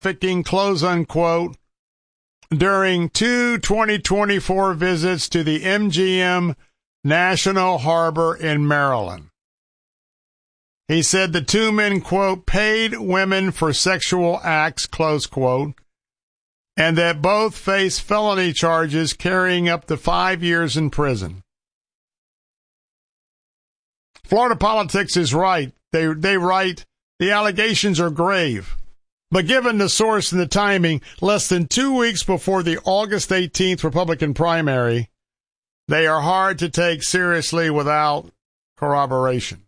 trafficking, close unquote, during 2 2024 visits to the MGM National Harbor in Maryland. He said the two men, quote, paid women for sexual acts, close quote, and that both face felony charges carrying up to 5 years in prison. Florida Politics is right. They write, the allegations are grave. But given the source and the timing, less than 2 weeks before the August 18th Republican primary, they are hard to take seriously without corroboration.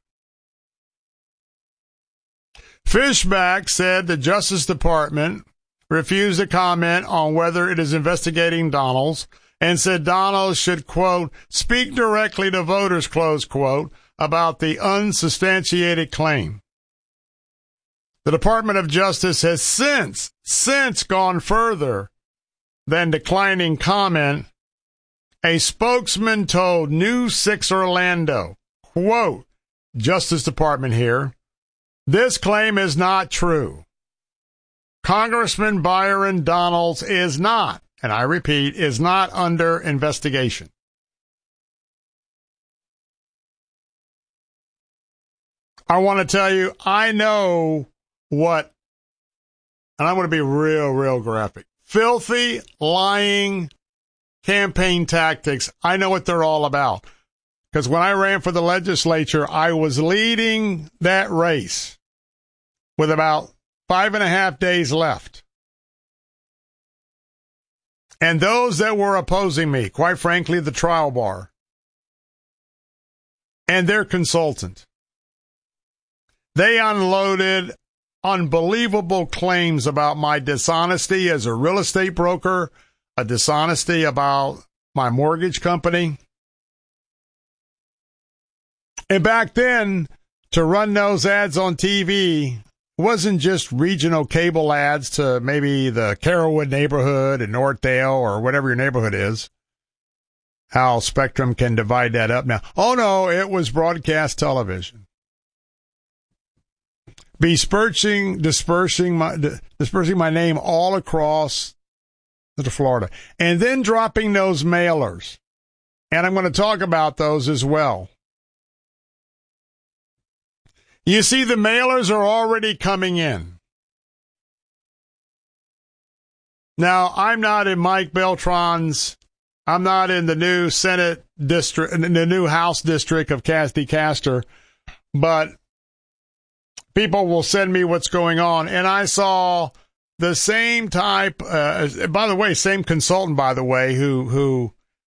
Fishback said the Justice Department refused to comment on whether it is investigating Donalds and said Donalds should, quote, speak directly to voters, close quote, about the unsubstantiated claim. The Department of Justice has since gone further than declining comment. A spokesman told News 6 Orlando, quote, Justice Department here, this claim is not true. Congressman Byron Donalds is not, and I repeat, is not under investigation. I want to tell you, I know what, and I'm going to be real graphic, filthy, lying campaign tactics. I know what they're all about. Because when I ran for the legislature, I was leading that race with about 5.5 days left. And those that were opposing me, quite frankly, the trial bar, and their consultant, they unloaded unbelievable claims about my dishonesty as a real estate broker, a dishonesty about my mortgage company. And back then, to run those ads on TV wasn't just regional cable ads to maybe the Carrollwood neighborhood in Northdale or whatever your neighborhood is. How Spectrum can divide that up now. Oh, no, it was broadcast television. Dispersing my name all across Florida. And then dropping those mailers. And I'm going to talk about those as well. You see, the mailers are already coming in. Now, I'm not in Mike Beltran's, I'm not in the new Senate district, the new House district of Cassidy Castor, but people will send me what's going on. And I saw the same type, by the way, same consultant, by the way, who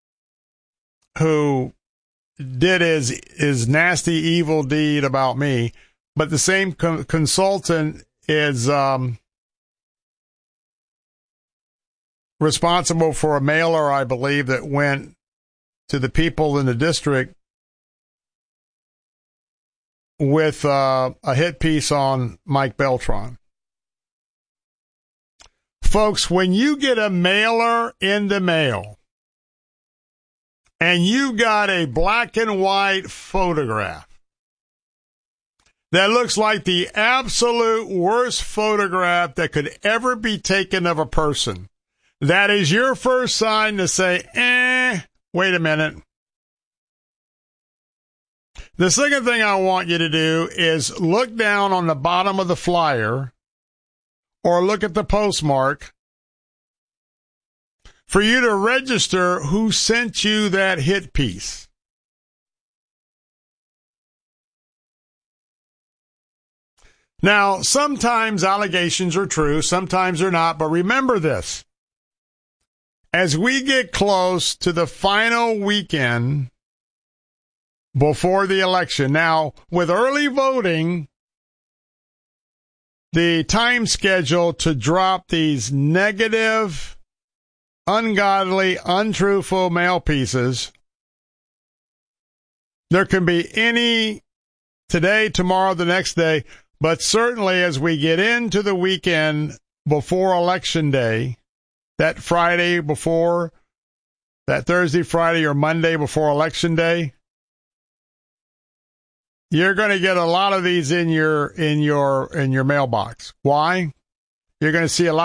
did his nasty, evil deed about me. But the same consultant is responsible for a mailer, I believe, that went to the people in the district with a hit piece on Mike Beltran. Folks, when you get a mailer in the mail and you got a black and white photograph that looks like the absolute worst photograph that could ever be taken of a person, that is your first sign to say, wait a minute. The second thing I want you to do is look down on the bottom of the flyer or look at the postmark for you to register who sent you that hit piece. Now, sometimes allegations are true, sometimes they're not, but remember this. As we get close to the final weekend before the election, now, with early voting, the time schedule to drop these negative, ungodly, untruthful mail pieces, there can be any today, tomorrow, the next day. But certainly as we get into the weekend before Election Day, that Friday before, that Thursday, Friday, or Monday before Election Day, you're going to get a lot of these in your mailbox. Why? you're going to see a lot